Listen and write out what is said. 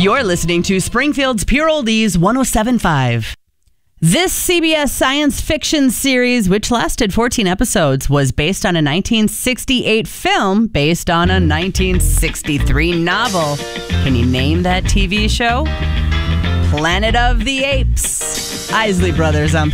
You're listening to Springfield's Pure Oldies 107.5. This CBS science fiction series, which lasted 14 episodes, was based on a 1968 film based on a 1963 novel. Can you name that TV show? Planet of the Apes. Isley Brothers on